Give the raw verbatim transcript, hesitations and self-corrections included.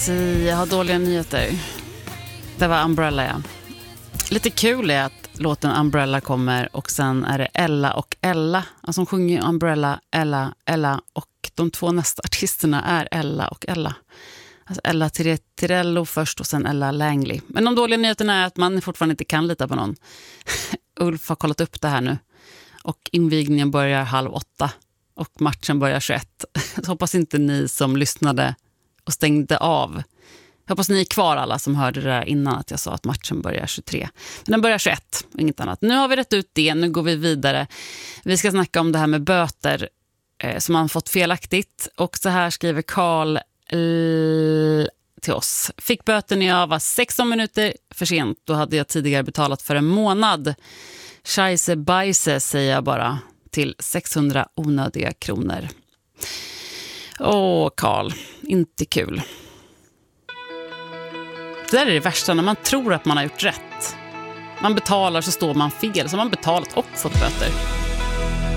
se, jag har dåliga nyheter. Det var Umbrella, ja. Lite kul är att låten Umbrella kommer och sen är det Ella och Ella. Alltså hon sjunger Umbrella, Ella, Ella och de två nästa artisterna är Ella och Ella. Alltså Ella Tirello först och sen Ella Langley. Men de dåliga nyheterna är att man fortfarande inte kan lita på någon. Ulf har kollat upp det här nu. Och invigningen börjar halv åtta. Och matchen börjar tjugoett. Så hoppas inte ni som lyssnade och stängde av. Jag hoppas ni är kvar alla som hörde det där innan att jag sa att matchen börjar tjugotre. Men den börjar tjugoett, inget annat. Nu har vi rätt ut det, nu går vi vidare. Vi ska snacka om det här med böter eh, som man fått felaktigt. Och så här skriver Karl l- till oss. Fick böter när jag var sexton minuter för sent. Då hade jag tidigare betalat för en månad. Scheisse bajse säger jag bara till sexhundra onödiga kronor. Åh, Karl, inte kul. Det där är det värsta när man tror att man har gjort rätt. Man betalar så står man fel, så man betalat och fått böter.